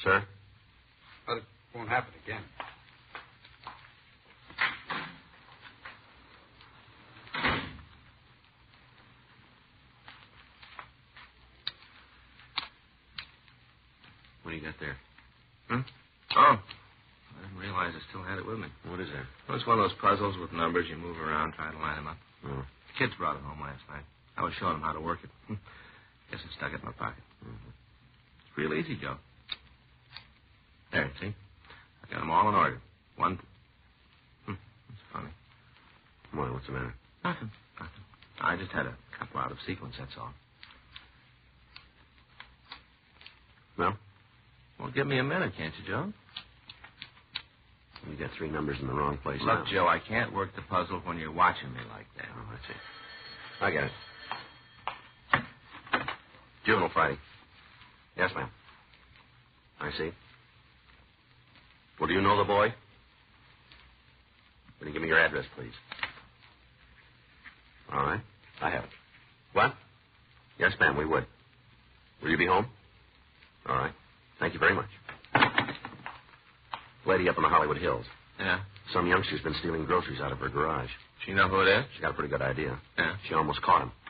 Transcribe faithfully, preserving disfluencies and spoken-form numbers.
Sir? But it won't happen again. What do you got there? Hmm? Oh. I didn't realize I still had it with me. What is that? Well, it's one of those puzzles with numbers. You move around, try to line them up. Oh. The kids brought it home last night. I was showing them how to work it. Guess I stuck it in my pocket. Mm-hmm. It's real easy, Joe. There, see? I got them all in order. One. Hmm, that's funny. Why, what's the matter? Nothing. Nothing. I just had a couple out of sequence, that's all. Well? Well, give me a minute, can't you, Joe? You got three numbers in the wrong place Look, now. Joe, I can't work the puzzle when you're watching me like that. Oh, that's it. I get it. Juvenile Friday. Yes, ma'am. I see. Well, do you know the boy? Will you give me your address, please? All right. I have it. What? Yes, ma'am, we would. Will you be home? All right. Thank you very much. Lady up in the Hollywood Hills. Yeah? Some youngster's been stealing groceries out of her garage. She know who it is? She got a pretty good idea. Yeah? She almost caught him.